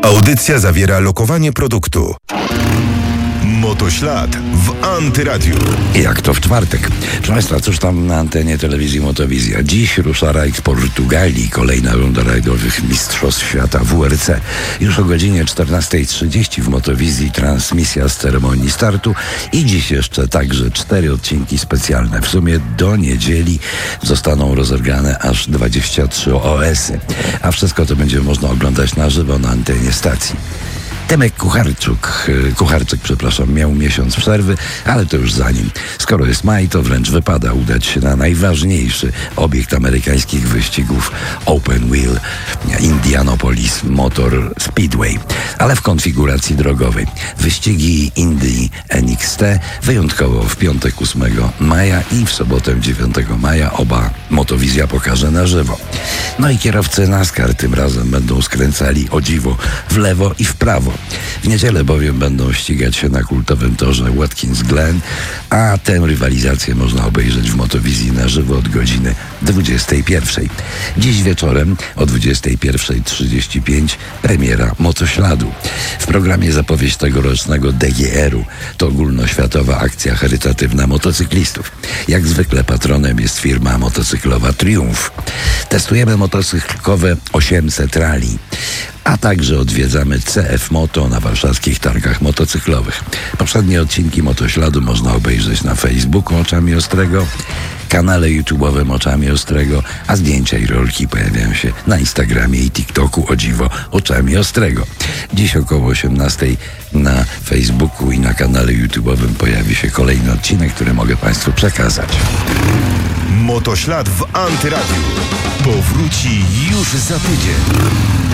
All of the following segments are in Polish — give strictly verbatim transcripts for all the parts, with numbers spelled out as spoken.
Audycja zawiera lokowanie produktu. Motoślad w Antyradiu. Jak to w czwartek. Proszę Państwa, cóż tam na antenie telewizji Motowizja? Dziś rusza rajd Portugalii, kolejna runda rajdowych Mistrzostw Świata W R C. Już o godzinie czternasta trzydzieści w Motowizji transmisja z ceremonii startu i dziś jeszcze także cztery odcinki specjalne. W sumie do niedzieli zostaną rozorgane aż dwadzieścia trzy O S-y, a wszystko to będzie można oglądać na żywo na antenie stacji. Temek Kucharczuk, Kucharczyk, przepraszam, miał miesiąc przerwy, ale to już za nim. Skoro jest maj, to wręcz wypada udać się na najważniejszy obiekt amerykańskich wyścigów Open Wheel Indianapolis Motor Speedway, ale w konfiguracji drogowej. Wyścigi Indy N X T wyjątkowo w piątek ósmego maja i w sobotę dziewiątego maja oba Motowizja pokaże na żywo. No i kierowcy NASCAR tym razem będą skręcali o dziwo w lewo i w prawo. W niedzielę bowiem będą ścigać się na kultowym torze Watkins Glen, a tę rywalizację można obejrzeć w Motowizji na żywo od godziny dwudziestej pierwszej. Dziś wieczorem o dwudziestej pierwszej trzydzieści pięć premiera Motośladu. W programie zapowiedź tegorocznego D G R-u. To ogólnoświatowa akcja charytatywna motocyklistów. Jak zwykle patronem jest firma motocyklowa Triumph. Testujemy motocyklowe osiemset Rally, a także odwiedzamy C F Moto na warszawskich targach motocyklowych. Poprzednie odcinki Motośladu można obejrzeć na Facebooku Oczami Ostrego, kanale YouTube'owym Oczami Ostrego, a zdjęcia i rolki pojawiają się na Instagramie i TikToku, o dziwo, Oczami Ostrego. Dziś około osiemnastej na Facebooku i na kanale YouTube'owym pojawi się kolejny odcinek, który mogę Państwu przekazać. Motoślad w Antyradiu powróci już za tydzień.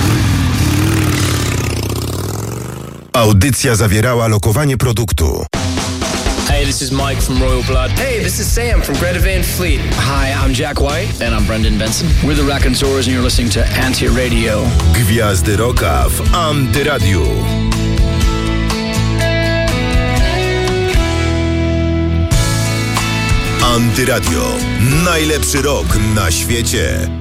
Audycja zawierała lokowanie produktu. Hey, this is Mike from Royal Blood. Hey, this is Sam from Greta Van Fleet. Hi, I'm Jack White. And I'm Brendan Benson. We're the Raconteurs and you're listening to Anti-Radio. Gwiazdy Rocka w Antyradiu. Antyradio. Najlepszy rok na świecie.